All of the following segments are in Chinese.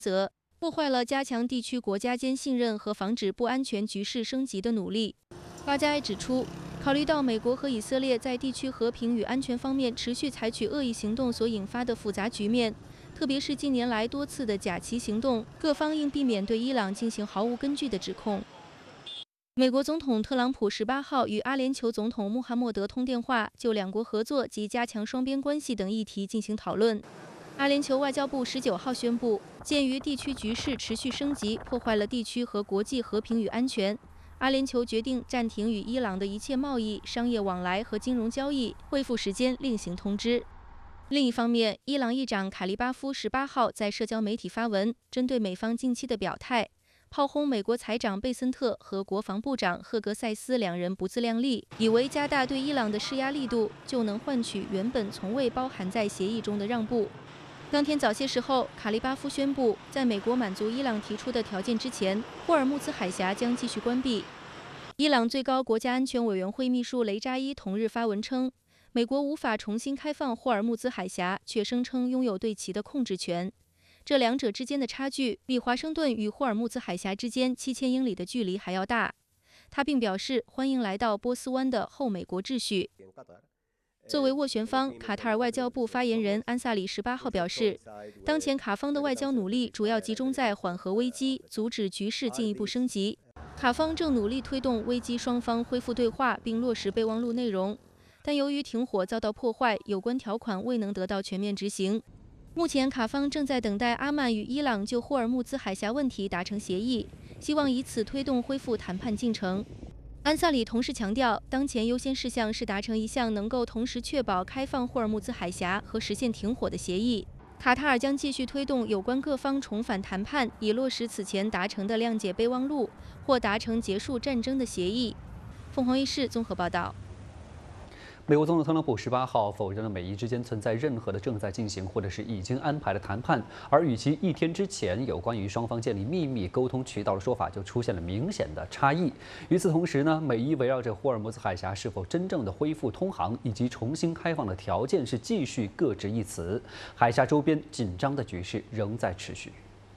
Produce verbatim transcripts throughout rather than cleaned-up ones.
则，破坏了加强地区国家间信任和防止不安全局势升级的努力。巴加埃指出，考虑到美国和以色列在地区和平与安全方面持续采取恶意行动所引发的复杂局面，特别是近年来多次的假旗行动，各方应避免对伊朗进行毫无根据的指控。美国总统特朗普十八号与阿联酋总统穆罕默德通电话，就两国合作及加强双边关系等议题进行讨论。阿联酋外交部十九号宣布，鉴于地区局势持续升级，破坏了地区和国际和平与安全，阿联酋决定暂停与伊朗的一切贸易、商业往来和金融交易，恢复时间另行通知。另一方面，伊朗议长卡利巴夫十八号在社交媒体发文，针对美方近期的表态，炮轰美国财长贝森特和国防部长赫格塞斯两人不自量力，以为加大对伊朗的施压力度就能换取原本从未包含在协议中的让步。当天早些时候，卡利巴夫宣布，在美国满足伊朗提出的条件之前，霍尔木兹海峡将继续关闭。伊朗最高国家安全委员会秘书雷扎伊同日发文称，美国无法重新开放霍尔木兹海峡，却声称拥有对其的控制权。这两者之间的差距比华盛顿与霍尔木兹海峡之间七千英里的距离还要大。他并表示欢迎来到波斯湾的后美国秩序。作为斡旋方，卡塔尔外交部发言人安萨里十八号表示，当前卡方的外交努力主要集中在缓和危机，阻止局势进一步升级。卡方正努力推动危机双方恢复对话，并落实备忘录内容，但由于停火遭到破坏，有关条款未能得到全面执行。目前，卡方正在等待阿曼与伊朗就霍尔木兹海峡问题达成协议，希望以此推动恢复谈判进程。安萨里同时强调，当前优先事项是达成一项能够同时确保开放霍尔木兹海峡和实现停火的协议。卡塔尔将继续推动有关各方重返谈判，以落实此前达成的谅解备忘录或达成结束战争的协议。凤凰卫视综合报道。 美国总统特朗普十八号否认了美伊之间存在任何的正在进行或者是已经安排的谈判，而与其一天之前有关于双方建立秘密沟通渠道的说法就出现了明显的差异。与此同时呢，美伊围绕着霍尔木兹海峡是否真正的恢复通航以及重新开放的条件是继续各执一词，海峡周边紧张的局势仍在持续。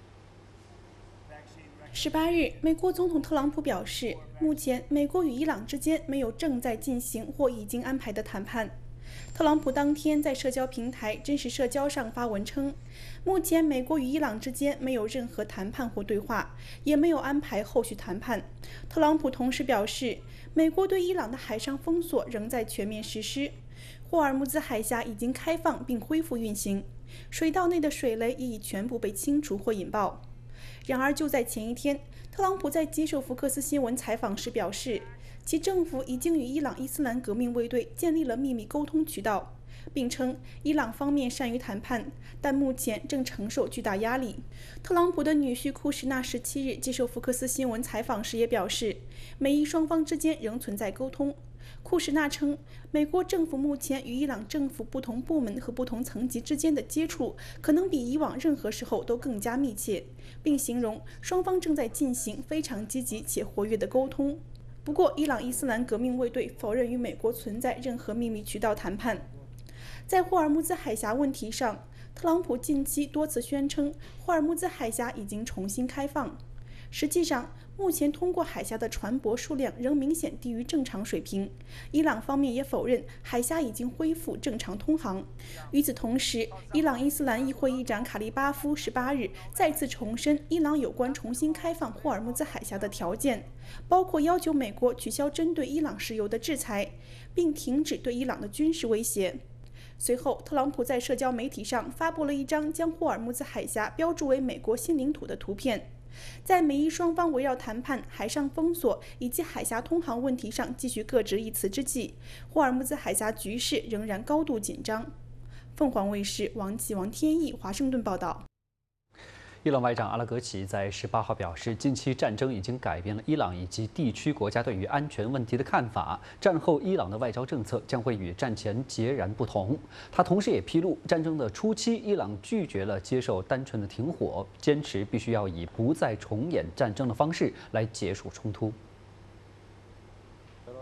十八日，美国总统特朗普表示，目前美国与伊朗之间没有正在进行或已经安排的谈判。特朗普当天在社交平台真实社交上发文称，目前美国与伊朗之间没有任何谈判或对话，也没有安排后续谈判。特朗普同时表示，美国对伊朗的海上封锁仍在全面实施，霍尔木兹海峡已经开放并恢复运行，水道内的水雷也已全部被清除或引爆。然而，就在前一天，特朗普在接受福克斯新闻采访时表示，其政府已经与伊朗伊斯兰革命卫队建立了秘密沟通渠道，并称伊朗方面善于谈判，但目前正承受巨大压力。特朗普的女婿库什纳十七日接受福克斯新闻采访时也表示，美伊双方之间仍存在沟通。库什纳称，美国政府目前与伊朗政府不同部门和不同层级之间的接触可能比以往任何时候都更加密切，并形容双方正在进行非常积极且活跃的沟通。不过，伊朗伊斯兰革命卫队否认与美国存在任何秘密渠道谈判。在霍尔木兹海峡问题上，特朗普近期多次宣称霍尔木兹海峡已经重新开放。实际上，目前通过海峡的船舶数量仍明显低于正常水平。伊朗方面也否认海峡已经恢复正常通航。与此同时，伊朗伊斯兰议会议长卡利巴夫十八日再次重申伊朗有关重新开放霍尔木兹海峡的条件，包括要求美国取消针对伊朗石油的制裁，并停止对伊朗的军事威胁。随后，特朗普在社交媒体上发布了一张将霍尔木兹海峡标注为美国新领土的图片。在美伊双方围绕谈判、海上封锁以及海峡通航问题上继续各执一词之际，霍尔木兹海峡局势仍然高度紧张。凤凰卫视王启、王天意华盛顿报道。 伊朗外长阿拉格齐在十八号表示，近期战争已经改变了伊朗以及地区国家对于安全问题的看法。战后伊朗的外交政策将会与战前截然不同。他同时也披露，战争的初期，伊朗拒绝了接受单纯的停火，坚持必须要以不再重演战争的方式来结束冲突。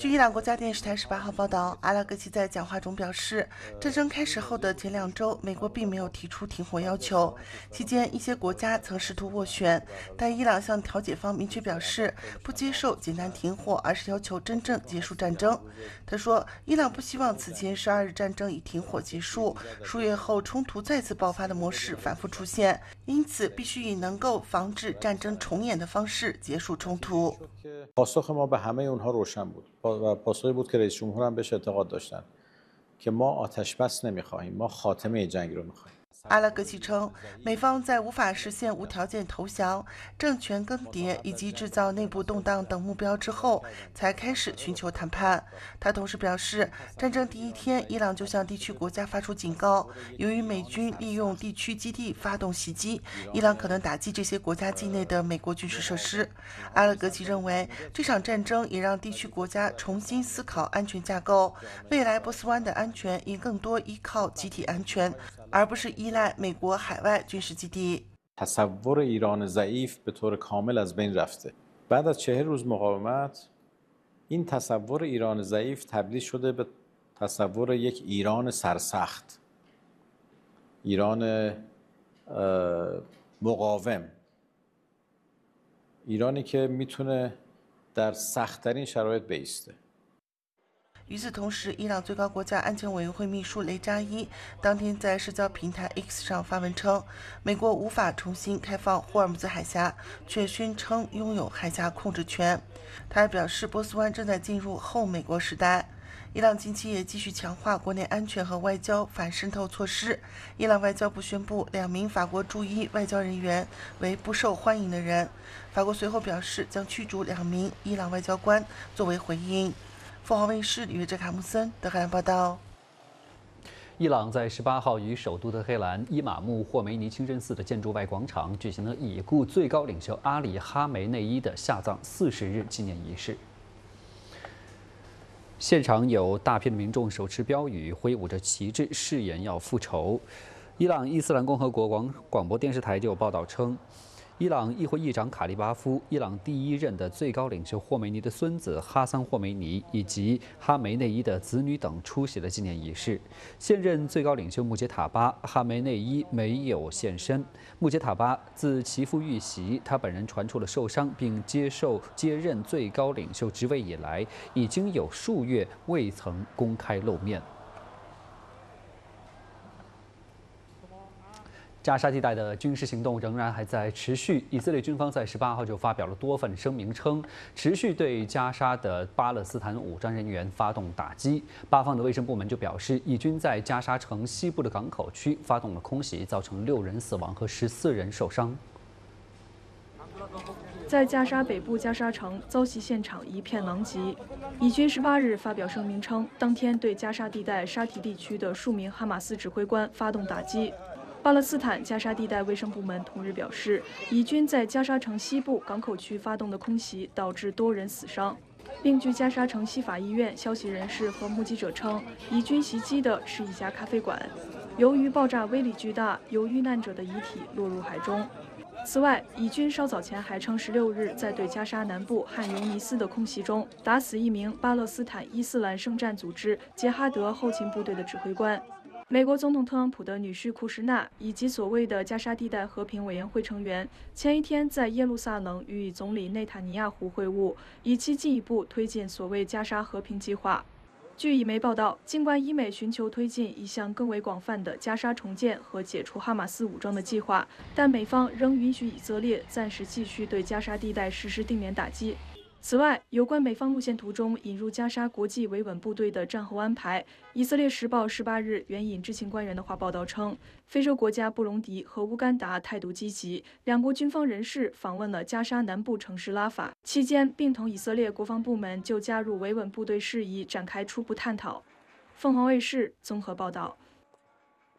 据伊朗国家电视台十八号报道，阿拉格齐在讲话中表示，战争开始后的前两周，美国并没有提出停火要求。期间，一些国家曾试图斡旋，但伊朗向调解方明确表示，不接受简单停火，而是要求真正结束战争。他说，伊朗不希望此前十二日战争以停火结束，数月后冲突再次爆发的模式反复出现，因此必须以能够防止战争重演的方式结束冲突。 پاسخ ما به همه اونها روشن بود و پاسخی بود که رئیس جمهور هم بهش اعتقاد داشتن که ما آتش بس نمیخواهیم ما خاتمه جنگ رو میخواهیم 阿拉格齐称，美方在无法实现无条件投降、政权更迭以及制造内部动荡等目标之后，才开始寻求谈判。他同时表示，战争第一天，伊朗就向地区国家发出警告，由于美军利用地区基地发动袭击，伊朗可能打击这些国家境内的美国军事设施。阿拉格齐认为，这场战争也让地区国家重新思考安全架构，未来波斯湾的安全应更多依靠集体安全，而不是依赖美国海外军事基地。 تصور ایران ضعیف به طور کامل از بین رفته. بعد از چهل روز مقاومت این تصور ایران ضعیف تبدیل شده به تصور یک ایران سرسخت. ایران مقاوم. ایرانی که میتونه در سخت‌ترین شرایط بایسته. 与此同时，伊朗最高国家安全委员会秘书雷扎伊当天在社交平台 X 上发文称，美国无法重新开放霍尔木兹海峡，却宣称拥有海峡控制权。他还表示，波斯湾正在进入后美国时代。伊朗近期也继续强化国内安全和外交反渗透措施。伊朗外交部宣布，两名法国驻伊外交人员为不受欢迎的人。法国随后表示，将驱逐两名伊朗外交官作为回应。 凤凰卫视李约哲、卡穆森德黑兰报道。 伊朗在十八号于首都德黑兰伊玛目霍梅尼清真寺的建筑外广场举行了已故最高领袖阿里·哈梅内伊的下葬四十日纪念仪式。现场有大批的民众手持标语，挥舞着旗帜，誓言要复仇。伊朗伊斯兰共和国广广播电视台就有报道称。 伊朗议会议长卡利巴夫、伊朗第一任的最高领袖霍梅尼的孙子哈桑·霍梅尼以及哈梅内伊的子女等出席了纪念仪式。现任最高领袖穆杰塔巴、哈梅内伊没有现身。穆杰塔巴自其父遇袭，他本人传出了受伤，并接受接任最高领袖职位以来，已经有数月未曾公开露面。 加沙地带的军事行动仍然还在持续。以色列军方在十八号就发表了多份声明，称持续对加沙的巴勒斯坦武装人员发动打击。巴方的卫生部门就表示，以军在加沙城西部的港口区发动了空袭，造成六人死亡和十四人受伤。 在加沙北部加沙城遭袭现场一片狼藉。以军十八日发表声明称，当天对加沙地带沙提地区的数名哈马斯指挥官发动打击。 巴勒斯坦加沙地带卫生部门同日表示，以军在加沙城西部港口区发动的空袭导致多人死伤，并据加沙城西法医院消息人士和目击者称，以军袭击的是一家咖啡馆。由于爆炸威力巨大，有遇难者的遗体落入海中。此外，以军稍早前还称，十六日在对加沙南部汉尤尼斯的空袭中，打死一名巴勒斯坦伊斯兰圣战组织杰哈德后勤部队的指挥官。 美国总统特朗普的女婿库什纳以及所谓的加沙地带和平委员会成员，前一天在耶路撒冷与总理内塔尼亚胡会晤，以期进一步推进所谓加沙和平计划。据以媒报道，尽管以美寻求推进一项更为广泛的加沙重建和解除哈马斯武装的计划，但美方仍允许以色列暂时继续对加沙地带实施定点打击。 此外，有关美方路线图中引入加沙国际维稳部队的战后安排，以色列时报十八日援引知情官员的话报道称，非洲国家布隆迪和乌干达态度积极，两国军方人士访问了加沙南部城市拉法，期间并同以色列国防部门就加入维稳部队事宜展开初步探讨。凤凰卫视综合报道。